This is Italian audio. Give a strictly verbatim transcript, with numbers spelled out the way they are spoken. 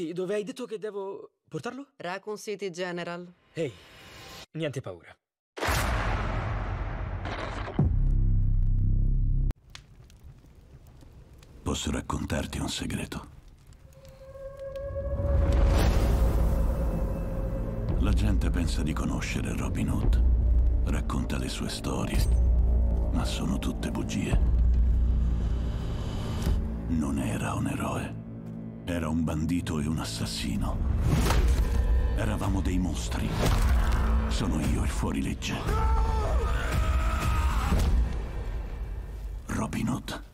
Sì, dove hai detto che devo portarlo? Raccoon City General. Ehi, niente paura. Posso raccontarti un segreto? La gente pensa di conoscere Robin Hood. Racconta le sue storie, ma sono tutte bugie. Non era un eroe. Era un bandito e un assassino. Eravamo dei mostri. Sono io il fuorilegge. Robin Hood.